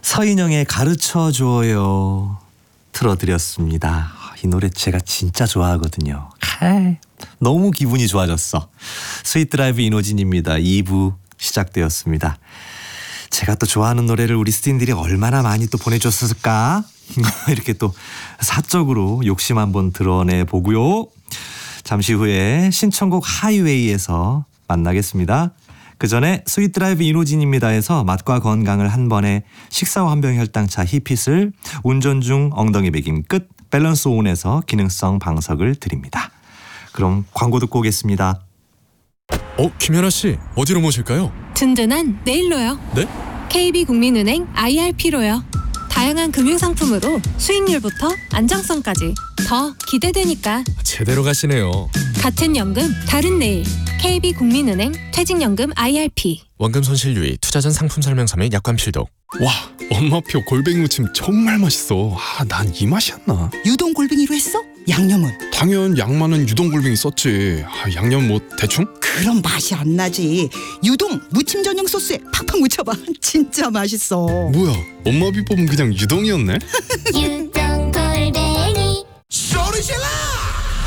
서인영의 가르쳐줘요 틀어드렸습니다. 이 노래 제가 진짜 좋아하거든요. 너무 기분이 좋아졌어. 스윗 드라이브 이노진입니다. 2부 시작되었습니다. 제가 또 좋아하는 노래를 우리 스틴들이 얼마나 많이 또 보내줬을까? 이렇게 또 사적으로 욕심 한번 드러내 보고요. 잠시 후에 신청곡 하이웨이에서 만나겠습니다. 그 전에 스윗 드라이브 이노진입니다에서 맛과 건강을 한 번에 식사와 한병 혈당차 히핏을 운전 중 엉덩이 베김 끝 밸런스 온에서 기능성 방석을 드립니다. 그럼 광고 듣고 오겠습니다. 김연아 씨 어디로 모실까요? 든든한 내일로요. 네? KB국민은행 IRP로요. 다양한 금융상품으로 수익률부터 안정성까지 더 기대되니까. 제대로 가시네요. 같은 연금 다른 내일. KB국민은행 퇴직연금 IRP. 원금 손실 유의, 투자 전 상품 설명서 및 약관 필독. 와, 엄마표 골뱅이 무침 정말 맛있어. 난 이 맛이었나? 유동 골뱅이로 했어? 양념은? 당연 양만은 유동 골뱅이 썼지. 양념 뭐 대충? 그럼 맛이 안 나지. 유동 무침 전용 소스에 팍팍 묻혀봐. 진짜 맛있어. 뭐야, 엄마 비법은 그냥 유동이었네?